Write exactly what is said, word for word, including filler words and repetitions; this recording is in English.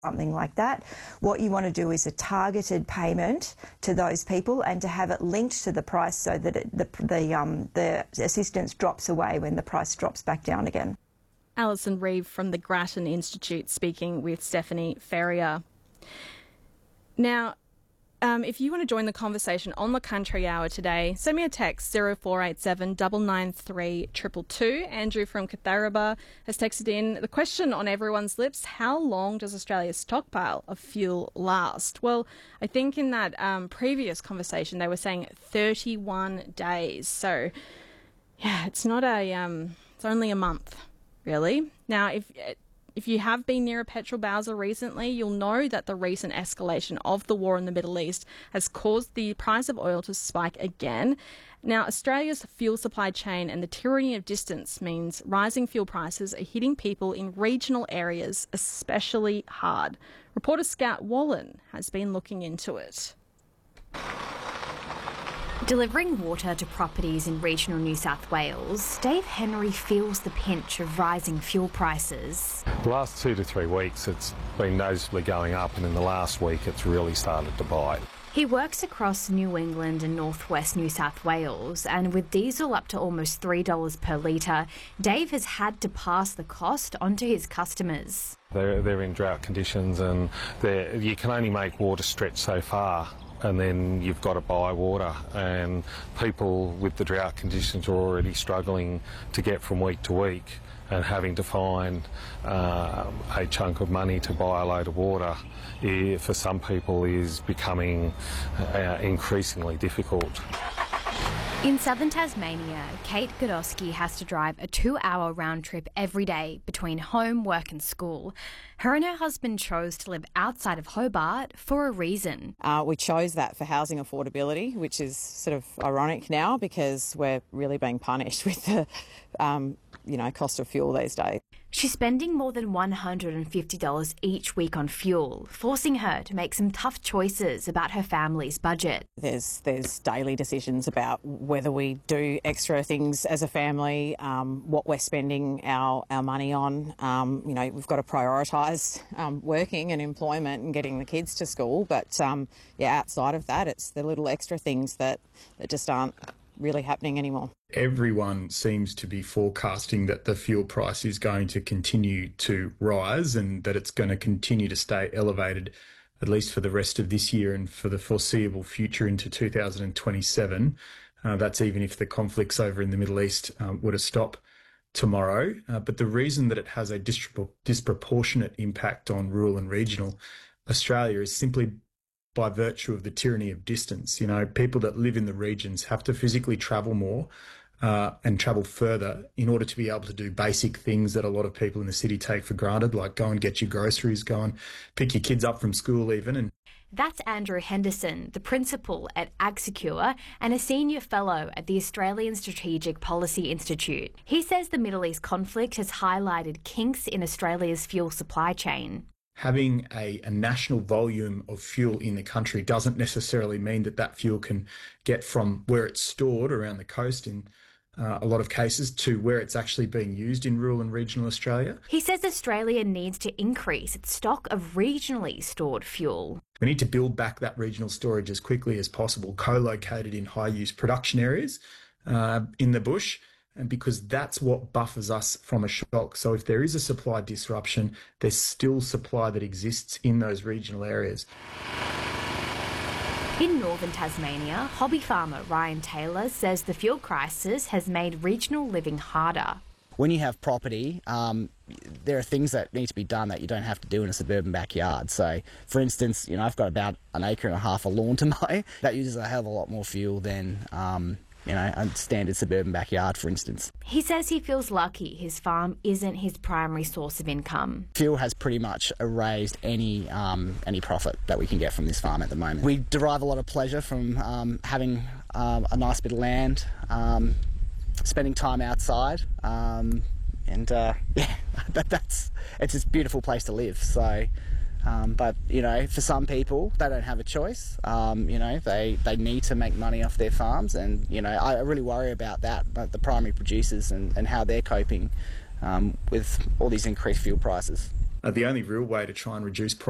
something like that. What you want to do is a targeted payment to those people and to have it linked to the price so that it, the, the, um, the assistance drops away when the price drops back down again. Alison Reeve from the Grattan Institute speaking with Stephanie Ferrier. Now, Um, if you want to join the conversation on the Country Hour today, send me a text, zero four eight seven nine nine three two two two. Andrew from Katharaba has texted in the question on everyone's lips: how long does Australia's stockpile of fuel last? Well, I think in that um, previous conversation they were saying thirty-one days. So, yeah, it's not a, um, it's only a month, really. Now, if... If you have been near a petrol bowser recently, you'll know that the recent escalation of the war in the Middle East has caused the price of oil to spike again. Now, Australia's fuel supply chain and the tyranny of distance means rising fuel prices are hitting people in regional areas especially hard. Reporter Scout Wallen has been looking into it. Delivering water to properties in regional New South Wales, Dave Henry feels the pinch of rising fuel prices. The last two to three weeks it's been noticeably going up, and in the last week it's really started to bite. He works across New England and northwest New South Wales, and with diesel up to almost three dollars per litre, Dave has had to pass the cost onto his customers. They're, they're in drought conditions, and you can only make water stretch so far, and then you've got to buy water, and people with the drought conditions are already struggling to get from week to week, and having to find uh, a chunk of money to buy a load of water eh, for some people is becoming uh, increasingly difficult. In southern Tasmania, Kate Godosky has to drive a two-hour round trip every day between home, work and school. Her and her husband chose to live outside of Hobart for a reason. Uh, we chose that for housing affordability, which is sort of ironic now because we're really being punished with the um, you know, cost of fuel these days. She's spending more than one hundred fifty dollars each week on fuel, forcing her to make some tough choices about her family's budget. There's there's daily decisions about whether we do extra things as a family, um, what we're spending our, our money on. Um, you know, we've got to prioritise um, working and employment and getting the kids to school. But, um, yeah, outside of that, it's the little extra things that, that just aren't really happening anymore. Everyone seems to be forecasting that the fuel price is going to continue to rise and that it's going to continue to stay elevated at least for the rest of this year and for the foreseeable future into two thousand twenty-seven. Uh, that's even if the conflicts over in the Middle East um, were to stop tomorrow. Uh, but the reason that it has a dispro- disproportionate impact on rural and regional Australia is simply by virtue of the tyranny of distance. You know, people that live in the regions have to physically travel more uh, and travel further in order to be able to do basic things that a lot of people in the city take for granted, like go and get your groceries, go and pick your kids up from school even. And that's Andrew Henderson, the principal at AgSecure and a senior fellow at the Australian Strategic Policy Institute. He says the Middle East conflict has highlighted kinks in Australia's fuel supply chain. Having a, a national volume of fuel in the country doesn't necessarily mean that that fuel can get from where it's stored around the coast in uh, a lot of cases to where it's actually being used in rural and regional Australia. He says Australia needs to increase its stock of regionally stored fuel. We need to build back that regional storage as quickly as possible, co-located in high-use production areas uh, in the bush, and because that's what buffers us from a shock. So if there is a supply disruption, there's still supply that exists in those regional areas. In northern Tasmania, hobby farmer Ryan Taylor says the fuel crisis has made regional living harder. When you have property, um, there are things that need to be done that you don't have to do in a suburban backyard. So, for instance, you know, I've got about an acre and a half of lawn to mow. That uses a hell of a lot more fuel than um, you know, a standard suburban backyard, for instance. He says he feels lucky his farm isn't his primary source of income. Fuel has pretty much erased any um, any profit that we can get from this farm at the moment. We derive a lot of pleasure from um, having um, a nice bit of land, um, spending time outside, um, and uh, yeah, that, that's it's a beautiful place to live. So. Um, but, you know, for some people, they don't have a choice. Um, you know, they, they need to make money off their farms. And, you know, I really worry about that, but the primary producers and, and how they're coping um, with all these increased fuel prices. Uh, the only real way to try and reduce